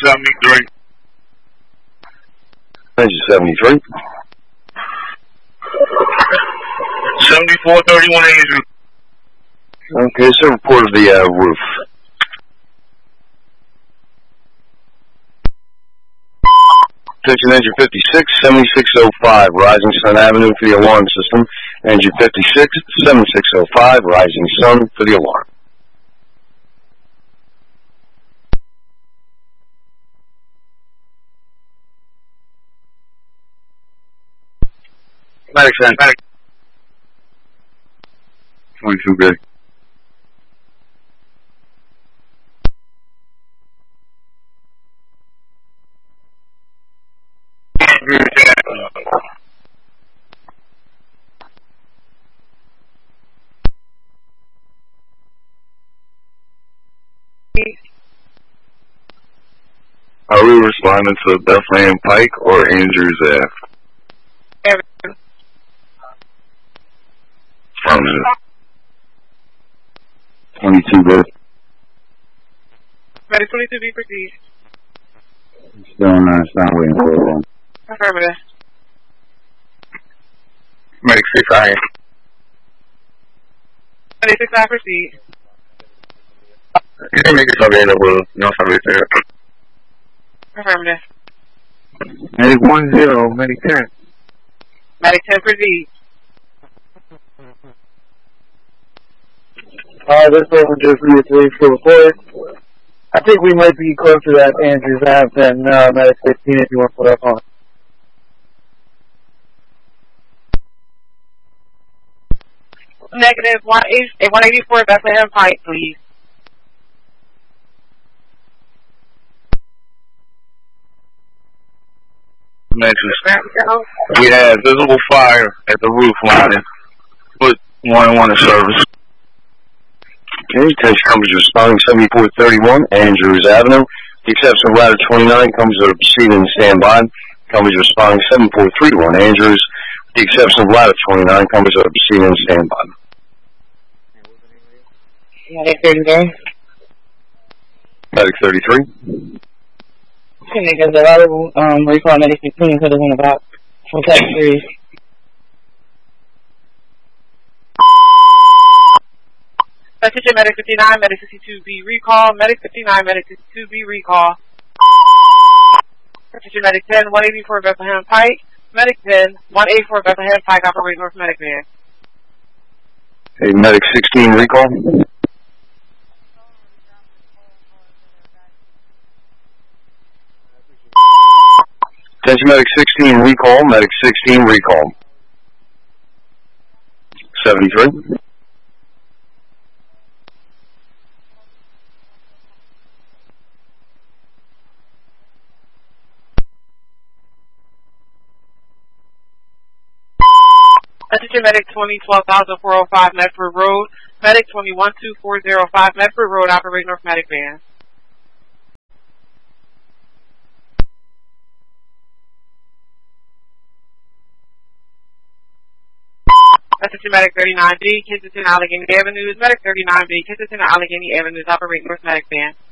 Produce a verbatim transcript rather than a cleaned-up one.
seventy-three. Engine seventy-three. seventy-four thirty-one Andrew. Okay, so report of the uh, roof. Attention engine fifty-six, seventy-six oh five, Rising Sun Avenue for the alarm system. Engine fifty-six, seventy-six oh five, Rising Sun for the alarm. Medic ten. Medic. twenty-two good. Are we responding to Bethlehem Pike or Andrews Ave? Everything. Affirmative. twenty-two good. Medic twenty-two B, proceed. Still not, it's not waiting for a long. Affirmative. Medic six I. Medic six I, proceed. You can make it available. No, somebody there. Affirmative. Medic one zero, Medic ten. Medic ten, proceed. Uh, this over just reiterates for report. I think we might be closer to that Andrews Ave than uh, Medic fifteen if you want to put up on. Negative one eighty-four Bethlehem Pike, please. Mentions. We had visible fire at the roof lining. Put one and one in service. Okay, attention companies responding seventy-four thirty-one, Andrews Avenue. The exception of ladder twenty-nine, companies that are proceeding and stand by. Companies responding seventy-four thirty-one, Andrews. The exception of ladder twenty-nine, companies that are proceeding and stand by. Medic thirty-three. Medic thirty-three. Because the other um, recall Medic fifteen could have been about for tech series. Attention Medic fifty-nine, Medic sixty-two B recall, Medic fifty-nine, Medic sixty-two B recall. Attention Medic ten, one eighty-four Bethlehem Pike, Medic ten, one eighty-four Bethlehem Pike, operate North Medic Van. Hey, Medic sixteen recall. Attention Medic sixteen recall, Medic sixteen recall. seventy-three. Attention Medic twenty, twelve thousand four oh five Medford Road, Medic twenty-one, two four oh five Medford Road, operate North Medic Van. Attention Medic thirty-nine B, Kensington Allegheny Avenues, Medic thirty-nine B, Kensington Allegheny Avenues, operate North Medic Van.